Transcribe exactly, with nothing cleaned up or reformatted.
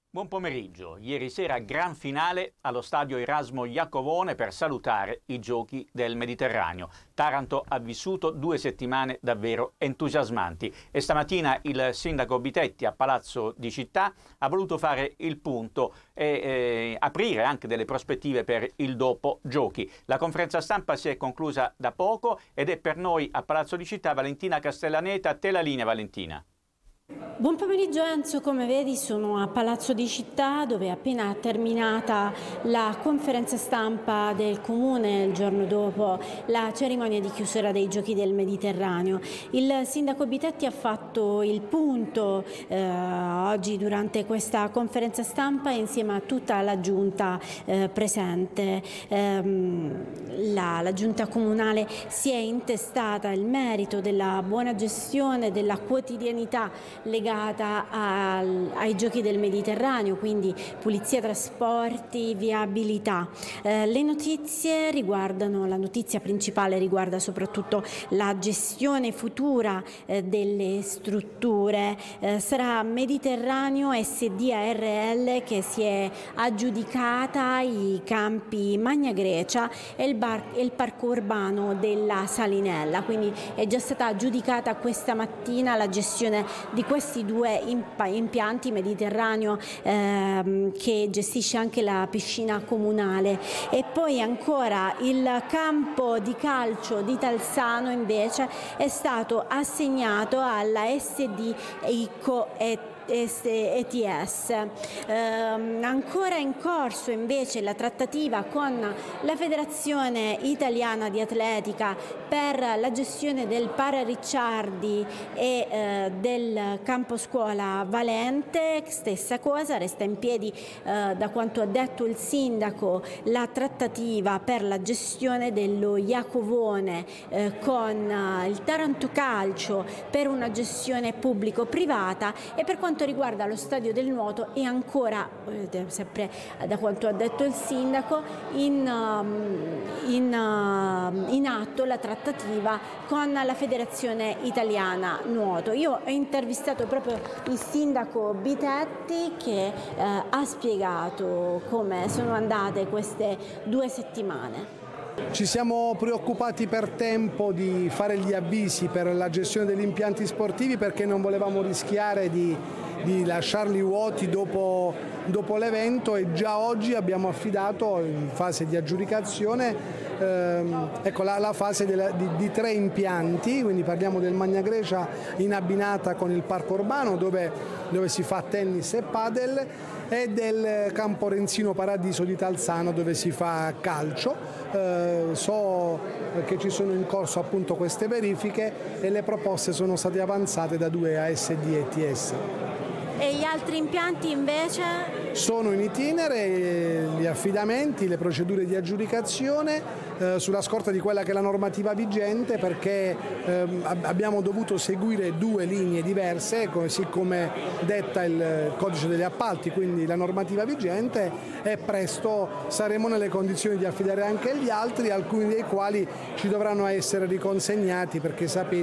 Buon pomeriggio. Ieri sera gran finale allo stadio Erasmo Iacovone per salutare i Giochi del Mediterraneo. Taranto ha vissuto due settimane davvero entusiasmanti e stamattina il sindaco Bitetti a Palazzo di Città ha voluto fare il punto e eh, aprire anche delle prospettive per il dopo Giochi. La conferenza stampa si è conclusa da poco ed è per noi a Palazzo di Città Valentina Castellaneta. A te la linea, Valentina. Buon pomeriggio Enzo, come vedi sono a Palazzo di Città dove è appena terminata la conferenza stampa del Comune il giorno dopo la cerimonia di chiusura dei Giochi del Mediterraneo. Il sindaco Bitetti ha fatto il punto eh, oggi durante questa conferenza stampa insieme a tutta la giunta eh, presente. Ehm, la, la giunta comunale si è intestata il merito della buona gestione, della quotidianità legata al, ai Giochi del Mediterraneo, quindi pulizia, trasporti, viabilità. Eh, le notizie riguardano, la notizia principale riguarda soprattutto la gestione futura eh, delle strutture. Eh, sarà Mediterraneo S D A R L che si è aggiudicata i campi Magna Grecia e il, bar, e il parco urbano della Salinella, quindi è già stata aggiudicata questa mattina la gestione di questi due impianti. Mediterraneo ehm, che gestisce anche la piscina comunale, e poi ancora il campo di calcio di Talzano invece è stato assegnato alla S D ICO e E T S. Eh, ancora in corso invece la trattativa con la Federazione Italiana di Atletica per la gestione del Para Ricciardi e eh, del campo scuola Valente. Stessa cosa, resta in piedi eh, da quanto ha detto il sindaco la trattativa per la gestione dello Iacovone eh, con eh, il Taranto Calcio per una gestione pubblico-privata, e per quanto riguarda lo stadio del nuoto è ancora, eh, sempre da quanto ha detto il sindaco, in, in, in atto la trattativa con la Federazione Italiana Nuoto. Io ho intervistato proprio il sindaco Bitetti che eh, ha spiegato come sono andate queste due settimane. Ci siamo preoccupati per tempo di fare gli avvisi per la gestione degli impianti sportivi perché non volevamo rischiare di, di lasciarli vuoti dopo, dopo l'evento, e già oggi abbiamo affidato in fase di aggiudicazione ehm, ecco, la, la fase della, di, di tre impianti, quindi parliamo del Magna Grecia in abbinata con il parco urbano dove, dove si fa tennis e padel, e del campo Renzino Paradiso di Talzano dove si fa calcio. Eh, so che ci sono in corso appunto queste verifiche e le proposte sono state avanzate da due A S D E T S. E gli altri impianti invece? Sono in itinere gli affidamenti, le procedure di aggiudicazione eh, sulla scorta di quella che è la normativa vigente, perché eh, abbiamo dovuto seguire due linee diverse, così come detta il codice degli appalti, quindi la normativa vigente, e presto saremo nelle condizioni di affidare anche gli altri, alcuni dei quali ci dovranno essere riconsegnati perché sapete